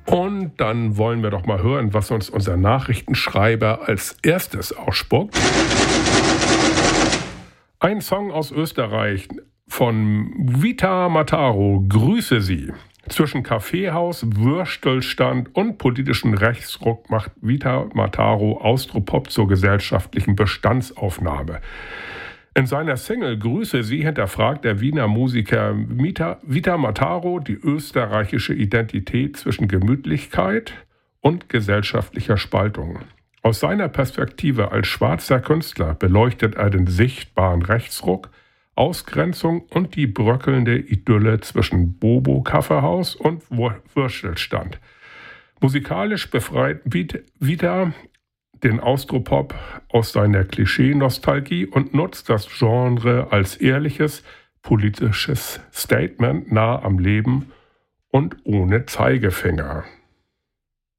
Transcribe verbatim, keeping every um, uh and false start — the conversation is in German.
Und dann wollen wir doch mal hören, was uns unser Nachrichtenschreiber als erstes ausspuckt. Ein Song aus Österreich von Vita Mataro, Grüße Sie. Zwischen Kaffeehaus, Würstelstand und politischen Rechtsruck macht Vita Mataro Austropop zur gesellschaftlichen Bestandsaufnahme. In seiner Single Grüße Sie hinterfragt der Wiener Musiker Vita, Vita Mataro die österreichische Identität zwischen Gemütlichkeit und gesellschaftlicher Spaltung. Aus seiner Perspektive als schwarzer Künstler beleuchtet er den sichtbaren Rechtsruck, Ausgrenzung und die bröckelnde Idylle zwischen Bobo-Kaffeehaus und Würstelstand. Musikalisch befreit Vita den Austropop aus seiner Klischee-Nostalgie und nutzt das Genre als ehrliches, politisches Statement nah am Leben und ohne Zeigefinger.